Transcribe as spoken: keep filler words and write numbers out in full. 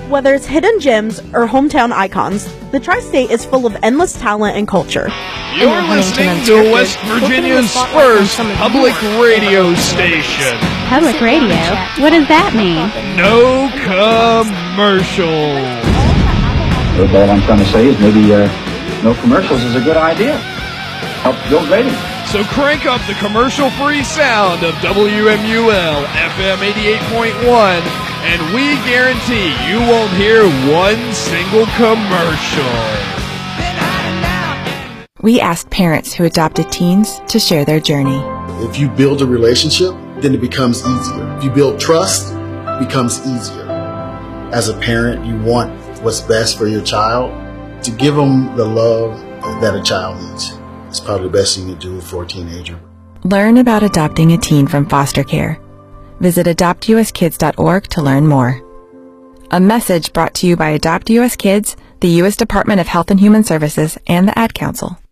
Whether it's hidden gems or hometown icons, the Tri-State is full of endless talent and culture. You're listening to West Virginia's first public radio station. Public radio? What does that mean? No commercials. All I'm trying to say is maybe uh, no commercials is a good idea. Helps build ratings. So crank up the commercial-free sound of W M U L F M eighty-eight point one, and we guarantee you won't hear one single commercial. We asked parents who adopted teens to share their journey. If you build a relationship, then it becomes easier. If you build trust, it becomes easier. As a parent, you want what's best for your child. To give them the love that a child needs. It's probably the best thing you do for a teenager. Learn about adopting a teen from foster care. Visit adopt u s kids dot org to learn more. A message brought to you by Adopt U S Kids, the U S Department of Health and Human Services, and the Ad Council.